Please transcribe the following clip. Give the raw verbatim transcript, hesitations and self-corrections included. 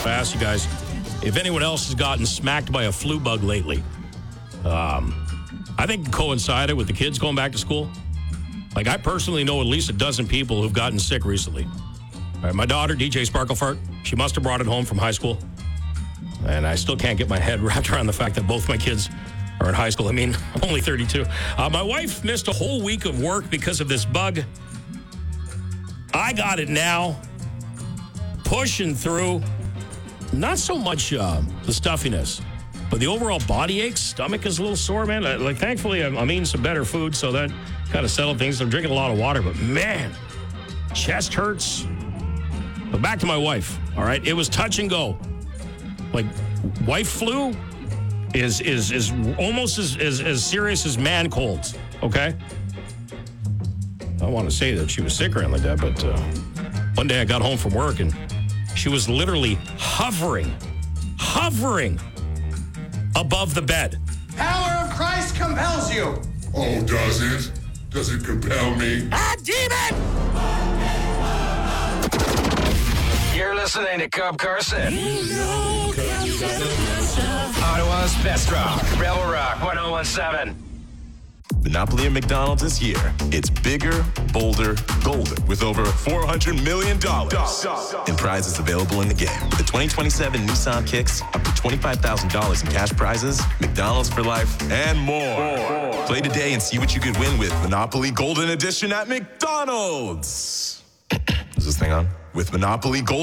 fast, you guys. If anyone else has gotten smacked by a flu bug lately, um, I think it coincided with the kids going back to school. Like, I personally know at least a dozen people who've gotten sick recently. All right, my daughter, D J Sparklefart, she must have brought it home from high school. And I still can't get my head wrapped around the fact that both my kids are in high school. I mean, I'm only thirty-two. Uh, my wife missed a whole week of work because of this bug. I got it now. Pushing through. Not so much uh, the stuffiness, but the overall body aches. Stomach is a little sore, man. Like, thankfully, I'm, I'm eating some better food, so that kind of settled things. I'm drinking a lot of water, but man, chest hurts. But back to my wife, all right? It was touch and go. Like, wife flu is is is almost as, as, as serious as man colds, okay? I don't want to say that she was sick or anything like that, but uh, one day I got home from work and she was literally hovering, hovering above the bed. Power of Christ compels you. Oh, does it? Does it compel me? Ah, demon! You're listening to Cub Carson. Ottawa's best rock, Rebel Rock one oh one seven. Monopoly at McDonald's is here. It's bigger, bolder, golden, with over four hundred million dollars in prizes available in the game. With the twenty twenty-seven Nissan Kicks, up to twenty-five thousand dollars in cash prizes, McDonald's for life, and more. Play today and see what you could win with Monopoly Golden Edition at McDonald's. Is this thing on? With Monopoly Golden